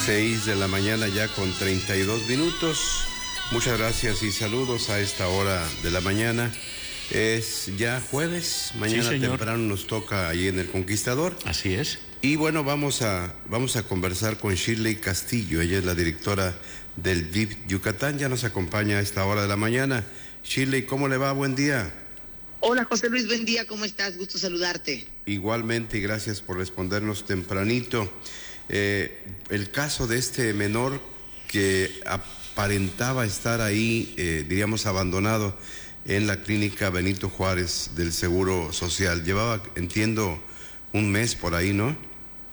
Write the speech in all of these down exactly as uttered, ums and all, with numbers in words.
Seis de la mañana ya con treinta y dos minutos. Muchas gracias y saludos a esta hora de la mañana. Es ya jueves, mañana sí, temprano nos toca ahí en El Conquistador. Así es. Y bueno, vamos a, vamos a conversar con Shirley Castillo, ella es la directora del D I F Yucatán, ya nos acompaña a esta hora de la mañana. Shirley, ¿cómo le va? Buen día. Hola José Luis, buen día, ¿cómo estás? Gusto saludarte. Igualmente, y gracias por respondernos tempranito. Eh, el caso de este menor que aparentaba estar ahí, eh, diríamos, abandonado en la clínica Benito Juárez del Seguro Social. Llevaba, entiendo, un mes por ahí, ¿no?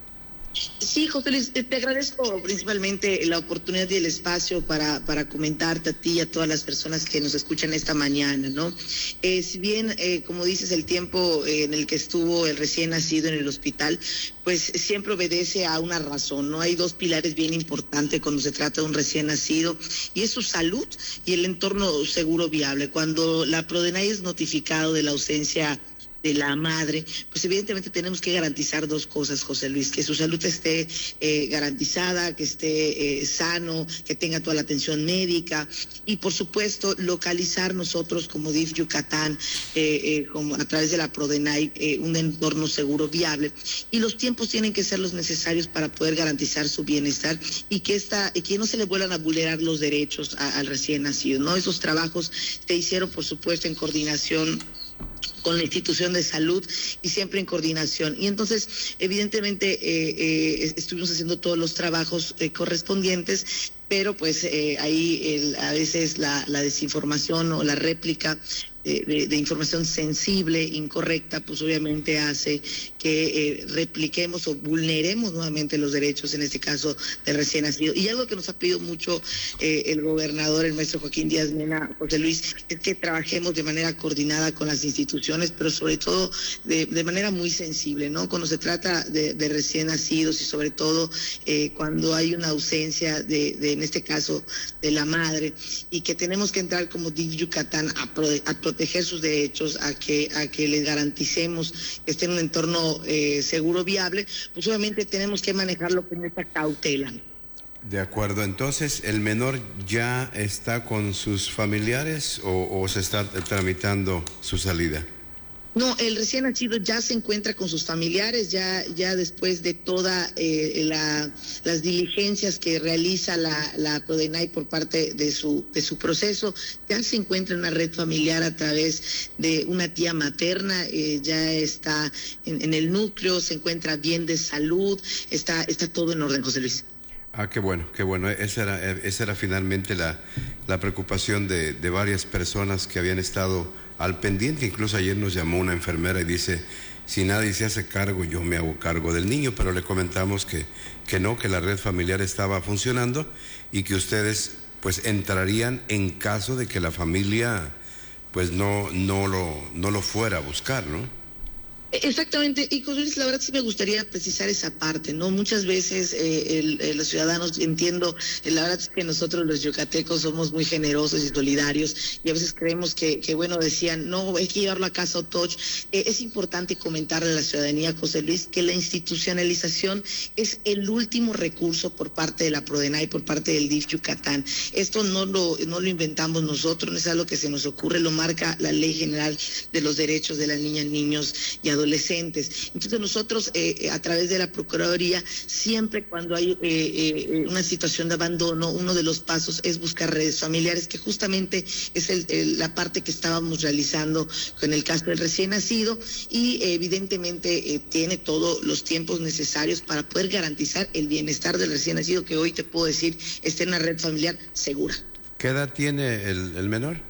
Sí, José Luis, te agradezco principalmente la oportunidad y el espacio para, para comentarte a ti y a todas las personas que nos escuchan esta mañana, ¿no? Eh, si bien, eh, como dices, el tiempo eh, en el que estuvo el recién nacido en el hospital, pues siempre obedece a una razón, ¿no? Hay dos pilares bien importantes cuando se trata de un recién nacido, y es su salud y el entorno seguro viable. Cuando la PRODENAI es notificado de la ausencia de la madre, pues evidentemente tenemos que garantizar dos cosas, José Luis: que su salud esté eh, garantizada, que esté eh, sano, que tenga toda la atención médica, y por supuesto localizar nosotros como D I F Yucatán, eh, eh, como a través de la PRODENAI, eh, un entorno seguro viable, y los tiempos tienen que ser los necesarios para poder garantizar su bienestar y que esta, y que no se le vuelvan a vulnerar los derechos a, al recién nacido, ¿no? Esos trabajos se hicieron, por supuesto, en coordinación con la institución de salud y siempre en coordinación. Y entonces, evidentemente, eh, eh, estuvimos haciendo todos los trabajos eh, correspondientes, pero pues eh, ahí el, a veces la, la desinformación o la réplica de, de, de información sensible, incorrecta, pues obviamente hace que eh, repliquemos o vulneremos nuevamente los derechos, en este caso del recién nacido. Y algo que nos ha pedido mucho eh, el gobernador, el maestro Joaquín Díaz Mena, José Luis, es que trabajemos de manera coordinada con las instituciones, pero sobre todo de, de manera muy sensible, ¿no? Cuando se trata de, de recién nacidos y sobre todo eh, cuando hay una ausencia de, de, en este caso, de la madre, y que tenemos que entrar como D I F Yucatán a, pro, a proteger sus derechos, a que, a que les garanticemos que esté en un entorno eh, seguro, viable, pues obviamente tenemos que manejarlo con esta cautela. De acuerdo, entonces, ¿el menor ya está con sus familiares o, o se está tramitando su salida? No, el recién nacido ya se encuentra con sus familiares, ya ya después de todas eh, la, las diligencias que realiza la, la PRODENAI por parte de su de su proceso, ya se encuentra en una red familiar a través de una tía materna, eh, ya está en, en el núcleo, se encuentra bien de salud, está está todo en orden, José Luis. Ah, qué bueno, qué bueno. Esa era, esa era finalmente la, la preocupación de, de varias personas que habían estado al pendiente. Incluso ayer nos llamó una enfermera y dice, si nadie se hace cargo, yo me hago cargo del niño, pero le comentamos que, que no, que la red familiar estaba funcionando y que ustedes pues entrarían en caso de que la familia pues no, no lo, no lo fuera a buscar, ¿no? Exactamente, y José Luis, la verdad sí me gustaría precisar esa parte, ¿no? Muchas veces eh, el, eh, los ciudadanos, entiendo, eh, la verdad es que nosotros los yucatecos somos muy generosos y solidarios, y a veces creemos que, que bueno, decían, no, hay que llevarlo a casa Otoch. Eh, es importante comentarle a la ciudadanía, José Luis, que la institucionalización es el último recurso por parte de la PRODENAI, por parte del D I F Yucatán. Esto no lo, no lo inventamos nosotros, no es algo que se nos ocurre, lo marca la Ley General de los Derechos de las Niñas, Niños y Adolescentes. Entonces nosotros eh, a través de la Procuraduría, siempre cuando hay eh, eh, una situación de abandono, uno de los pasos es buscar redes familiares, que justamente es el, el, la parte que estábamos realizando con el caso del recién nacido, y eh, evidentemente eh, tiene todos los tiempos necesarios para poder garantizar el bienestar del recién nacido, que hoy te puedo decir está en una red familiar segura. ¿Qué edad tiene el, el menor?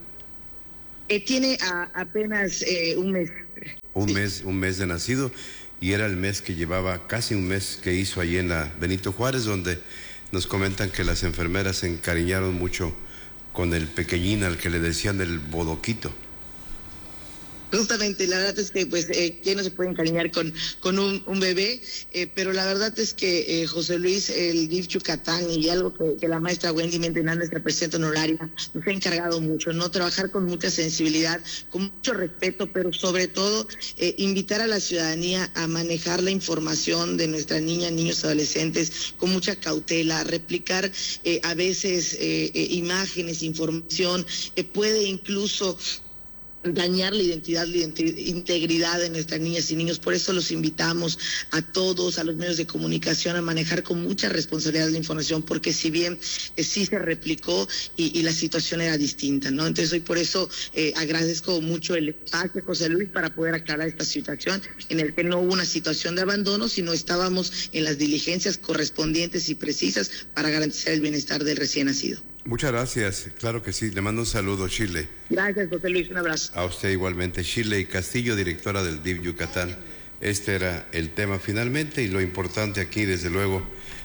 Eh, tiene a, apenas eh, un mes. Un sí. mes, un mes de nacido, y era el mes que llevaba, casi un mes que hizo allí en la Benito Juárez, donde nos comentan que las enfermeras se encariñaron mucho con el pequeñín al que le decían el bodoquito. Justamente, la verdad es que, pues, eh, ¿quién no se puede encariñar con, con un, un bebé? Eh, pero la verdad es que, eh, José Luis, el D I F Yucatán, y algo que, que la maestra Wendy Mendenal, nuestra presidenta honoraria, nos ha encargado mucho, ¿no? Trabajar con mucha sensibilidad, con mucho respeto, pero sobre todo, eh, invitar a la ciudadanía a manejar la información de nuestras niñas, niños, adolescentes con mucha cautela, replicar eh, a veces eh, eh, imágenes, información, eh, puede incluso dañar la identidad, la integridad de nuestras niñas y niños. Por eso los invitamos a todos, a los medios de comunicación, a manejar con mucha responsabilidad la información, porque si bien eh, sí se replicó y, y la situación era distinta, ¿no? Entonces hoy por eso eh, agradezco mucho el espacio, José Luis, para poder aclarar esta situación en el que no hubo una situación de abandono, sino estábamos en las diligencias correspondientes y precisas para garantizar el bienestar del recién nacido. Muchas gracias, claro que sí. Le mando un saludo, Shirley. Gracias, José Luis, un abrazo. A usted igualmente. Shirley Castillo, directora del D I F Yucatán. Este era el tema finalmente, y lo importante aquí, desde luego,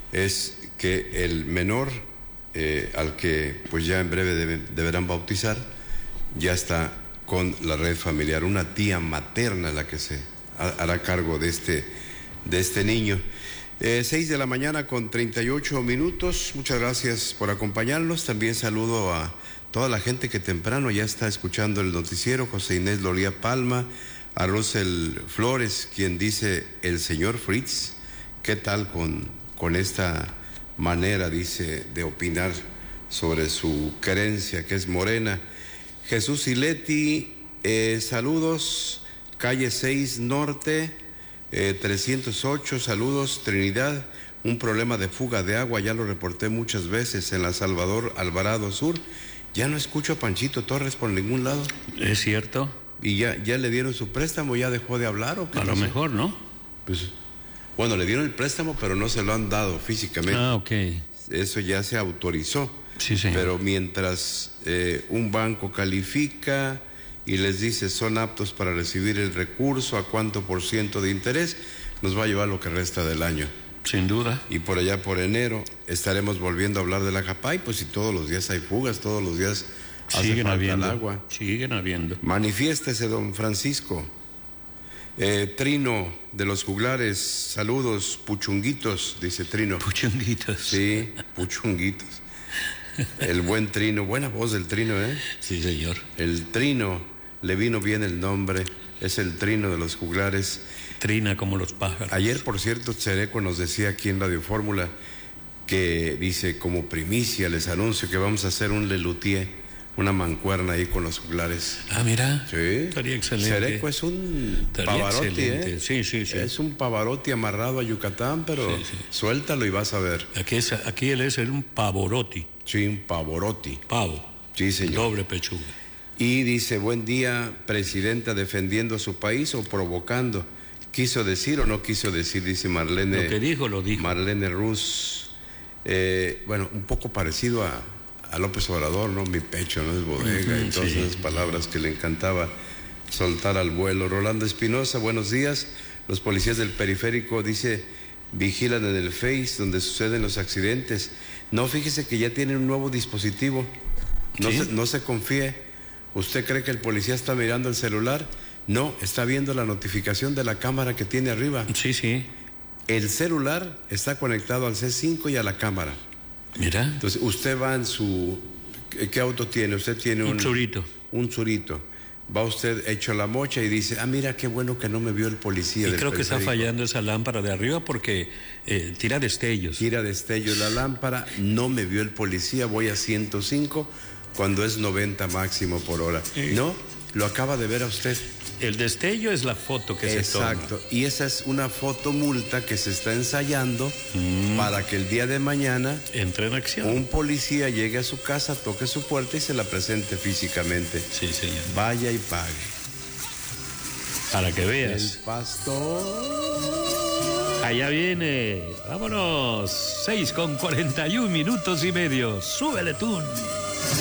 es que el menor, eh, al que pues ya en breve debe, deberán bautizar, ya está con la red familiar. Una tía materna la que se hará cargo de este, de este niño. Eh, seis de la mañana con treinta y ocho minutos. Muchas gracias por acompañarnos. También saludo a toda la gente que temprano ya está escuchando el noticiero. José Inés Lolía Palma, a Rosel Flores, quien dice: el señor Fritz, ¿qué tal con, con esta manera, dice, de opinar sobre su creencia, que es morena? Jesús Ileti, eh, saludos, calle seis Norte. Eh, trescientos ocho, saludos, Trinidad, un problema de fuga de agua, ya lo reporté muchas veces en la Salvador Alvarado Sur. Ya no escucho a Panchito Torres por ningún lado. ¿Es cierto? ¿Y ya, ya le dieron su préstamo, ya dejó de hablar o qué? A lo mejor, ¿no? Pues, bueno, le dieron el préstamo, pero no se lo han dado físicamente. Ah, ok. Eso ya se autorizó. Sí, señor. Pero mientras eh, un banco califica y les dice son aptos para recibir el recurso, a cuánto por ciento de interés, nos va a llevar lo que resta del año. Sin duda. Y por allá por enero estaremos volviendo a hablar de la Japay, pues si todos los días hay fugas, todos los días hace siguen falta habiendo, el agua. Siguen habiendo. Manifiéstese, don Francisco. Eh, Trino de los Juglares, saludos, puchunguitos, dice Trino. Puchunguitos. Sí, puchunguitos. El buen Trino, buena voz del Trino, ¿eh? Sí, señor. El Trino. Le vino bien el nombre, es el Trino de los Juglares. Trina como los pájaros. Ayer, por cierto, Chereco nos decía aquí en Radio Fórmula que dice, como primicia les anuncio que vamos a hacer un Lelutier, una mancuerna ahí con los Juglares. Ah, mira. Sí. Estaría excelente. Chereco es un Estaría Pavarotti, excelente. ¿eh? Sí, sí, sí. Es un Pavarotti amarrado a Yucatán, pero sí, sí. Suéltalo y vas a ver. Aquí, es, aquí él es un Pavarotti. Sí, un Pavarotti. Pavo. Sí, señor. Doble pechuga. Y dice, buen día, presidenta, defendiendo a su país o provocando. ¿Quiso decir o no quiso decir? Dice Marlene. Lo que dijo, lo dijo. Marlene Ruz. Eh, bueno, un poco parecido a, a López Obrador, ¿no? Mi pecho no es bodega, Uh-huh, y todas sí. esas palabras que le encantaba soltar al vuelo. Rolando Espinosa, buenos días. Los policías del periférico, dice, vigilan en el Face donde suceden los accidentes. No, fíjese que ya tienen un nuevo dispositivo. No, ¿Sí? se, no se confíe. ¿Usted cree que el policía está mirando el celular? No, está viendo la notificación de la cámara que tiene arriba. Sí, sí. El celular está conectado al C cinco y a la cámara. Mira. Entonces, usted va en su... ¿Qué auto tiene? Usted tiene un... Un churito. Un churito. Va usted hecho la mocha y dice, ah, mira, qué bueno que no me vio el policía. Y del creo que está periférico. fallando esa lámpara de arriba porque eh, tira destellos. Tira destello la lámpara, no me vio el policía, voy a ciento cinco cuando es noventa máximo por hora. Sí. No, lo acaba de ver a usted. El destello es la foto que se toma. Exacto, y esa es una fotomulta que se está ensayando mm. para que el día de mañana entre en acción. Un policía llegue a su casa, toque su puerta y se la presente físicamente. Sí, señor. Vaya y pague. Para que veas. El pastor. Allá viene. Vámonos. seis con cuarenta y un minutos y medio. Súbele tú.